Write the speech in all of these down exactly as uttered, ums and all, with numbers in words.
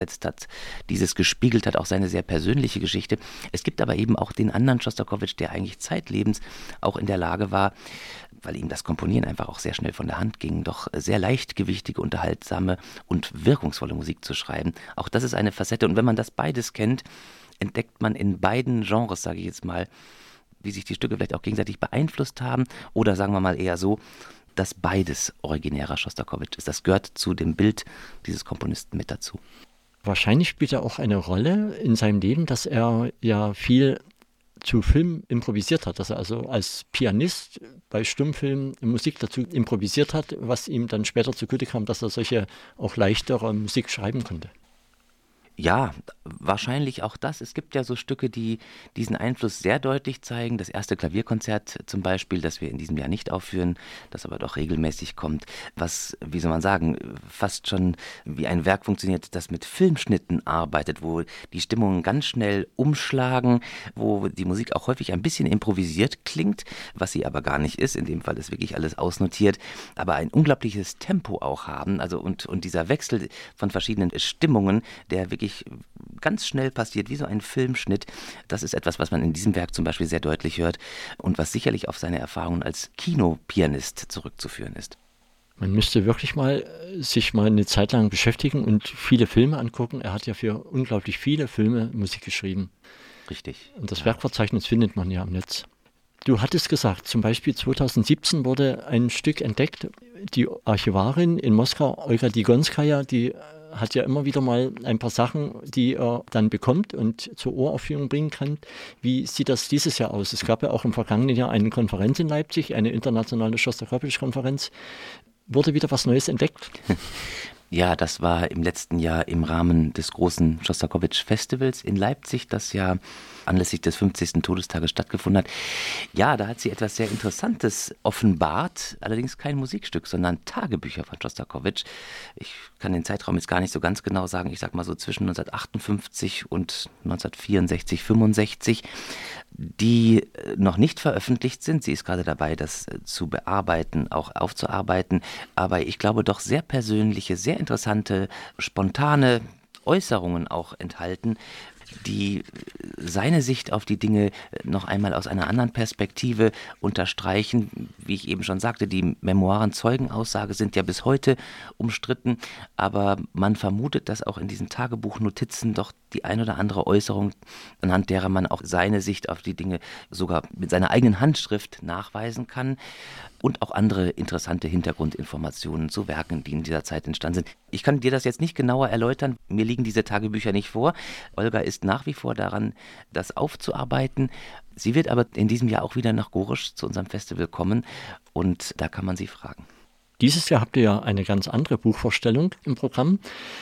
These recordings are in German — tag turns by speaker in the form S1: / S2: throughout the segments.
S1: hat, dieses gespiegelt hat, auch seine sehr persönliche Geschichte. Es gibt aber eben auch den anderen Schostakowitsch, der eigentlich zeitlebens auch in der Lage war, weil ihm das Komponieren einfach auch sehr schnell von der Hand ging, doch sehr leichtgewichtige, unterhaltsame und wirkungsvolle Musik zu schreiben. Auch das ist eine Facette. Und wenn man das beides kennt, entdeckt man in beiden Genres, sage ich jetzt mal, wie sich die Stücke vielleicht auch gegenseitig beeinflusst haben. Oder sagen wir mal eher so, dass beides originärer Schostakowitsch ist. Das gehört zu dem Bild dieses Komponisten mit dazu.
S2: Wahrscheinlich spielt er auch eine Rolle in seinem Leben, dass er ja viel zu Film improvisiert hat, dass er also als Pianist bei Stummfilmen Musik dazu improvisiert hat, was ihm dann später zugute kam, dass er solche auch leichtere Musik schreiben konnte.
S1: Ja, wahrscheinlich auch das. Es gibt ja so Stücke, die diesen Einfluss sehr deutlich zeigen. Das erste Klavierkonzert zum Beispiel, das wir in diesem Jahr nicht aufführen, das aber doch regelmäßig kommt, was, wie soll man sagen, fast schon wie ein Werk funktioniert, das mit Filmschnitten arbeitet, wo die Stimmungen ganz schnell umschlagen, wo die Musik auch häufig ein bisschen improvisiert klingt, was sie aber gar nicht ist. In dem Fall ist wirklich alles ausnotiert, aber ein unglaubliches Tempo auch haben. Also und, und dieser Wechsel von verschiedenen Stimmungen, der wirklich ganz schnell passiert, wie so ein Filmschnitt. Das ist etwas, was man in diesem Werk zum Beispiel sehr deutlich hört und was sicherlich auf seine Erfahrungen als Kinopianist zurückzuführen ist.
S2: Man müsste wirklich mal sich mal eine Zeit lang beschäftigen und viele Filme angucken. Er hat ja für unglaublich viele Filme Musik geschrieben.
S1: Richtig.
S2: Und das
S1: ja.
S2: Werkverzeichnis findet man ja im Netz. Du hattest gesagt, zum Beispiel zweitausendsiebzehn wurde ein Stück entdeckt. Die Archivarin in Moskau, Olga Digonskaja, die hat ja immer wieder mal ein paar Sachen, die er dann bekommt und zur Uraufführung bringen kann. Wie sieht das dieses Jahr aus? Es gab ja auch im vergangenen Jahr eine Konferenz in Leipzig, eine internationale Schostakowitsch-Konferenz. Wurde wieder was Neues entdeckt?
S1: Ja, das war im letzten Jahr im Rahmen des großen Schostakowitsch-Festivals in Leipzig, das ja anlässlich des fünfzigsten Todestages stattgefunden hat. Ja, da hat sie etwas sehr Interessantes offenbart, allerdings kein Musikstück, sondern Tagebücher von Schostakowitsch. Ich kann den Zeitraum jetzt gar nicht so ganz genau sagen, ich sag mal so zwischen neunzehnhundertachtundfünfzig und neunzehnhundertvierundsechzig, fünfundsechzig, die noch nicht veröffentlicht sind. Sie ist gerade dabei, das zu bearbeiten, auch aufzuarbeiten, aber ich glaube doch sehr persönliche, sehr interessante, spontane Äußerungen auch enthalten, die seine Sicht auf die Dinge noch einmal aus einer anderen Perspektive unterstreichen. Wie ich eben schon sagte, die Memoiren Zeugenaussage sind ja bis heute umstritten, aber man vermutet, dass auch in diesen Tagebuchnotizen doch die ein oder andere Äußerung, anhand derer man auch seine Sicht auf die Dinge sogar mit seiner eigenen Handschrift nachweisen kann und auch andere interessante Hintergrundinformationen zu Werken, die in dieser Zeit entstanden sind. Ich kann dir das jetzt nicht genauer erläutern, mir liegen diese Tagebücher nicht vor. Olga ist nach wie vor daran, das aufzuarbeiten. Sie wird aber in diesem Jahr auch wieder nach Gorisch zu unserem Festival kommen und da kann man sie fragen.
S2: Dieses Jahr habt ihr ja eine ganz andere Buchvorstellung im Programm.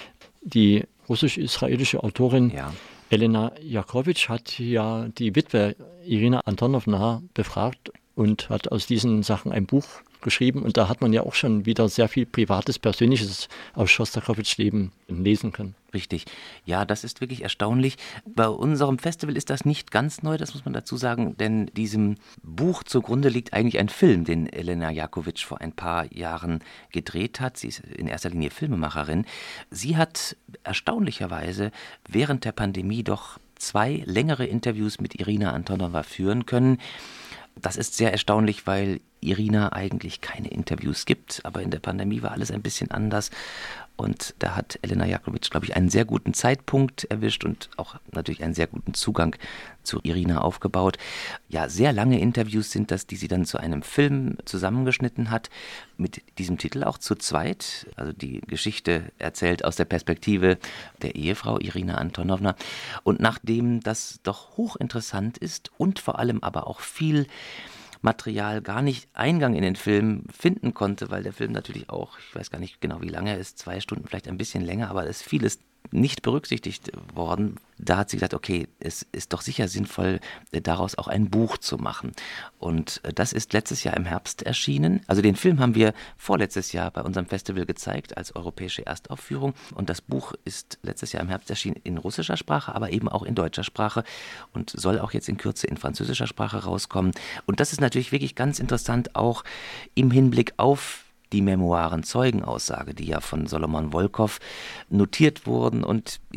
S2: Die russisch-israelische Autorin ja. Elena Jakowitsch hat ja die Witwe Irina Antonowna befragt und hat aus diesen Sachen ein Buch geschrieben. Und da hat man ja auch schon wieder sehr viel Privates, Persönliches aus Schostakowitschs Leben lesen können.
S1: Richtig. Ja, das ist wirklich erstaunlich. Bei unserem Festival ist das nicht ganz neu, das muss man dazu sagen, denn diesem Buch zugrunde liegt eigentlich ein Film, den Elena Jakowitsch vor ein paar Jahren gedreht hat. Sie ist in erster Linie Filmemacherin. Sie hat erstaunlicherweise während der Pandemie doch zwei längere Interviews mit Irina Antonowna führen können. Das ist sehr erstaunlich, weil Irina eigentlich keine Interviews gibt, aber in der Pandemie war alles ein bisschen anders und da hat Elena Jakowitsch, glaube ich, einen sehr guten Zeitpunkt erwischt und auch natürlich einen sehr guten Zugang zu Irina aufgebaut. Ja, sehr lange Interviews sind das, die sie dann zu einem Film zusammengeschnitten hat, mit diesem Titel auch zu zweit, also die Geschichte erzählt aus der Perspektive der Ehefrau Irina Antonowna. Und nachdem das doch hochinteressant ist und vor allem aber auch viel Material gar nicht Eingang in den Film finden konnte, weil der Film natürlich auch, ich weiß gar nicht genau wie lange er ist, zwei Stunden, vielleicht ein bisschen länger, aber es ist vieles nicht berücksichtigt worden. Da hat sie gesagt, okay, es ist doch sicher sinnvoll, daraus auch ein Buch zu machen. Und das ist letztes Jahr im Herbst erschienen. Also den Film haben wir vorletztes Jahr bei unserem Festival gezeigt als europäische Erstaufführung. Und das Buch ist letztes Jahr im Herbst erschienen in russischer Sprache, aber eben auch in deutscher Sprache und soll auch jetzt in Kürze in französischer Sprache rauskommen. Und das ist natürlich wirklich ganz interessant, auch im Hinblick auf die Memoiren Zeugenaussage, die ja von Solomon Wolkow notiert wurden und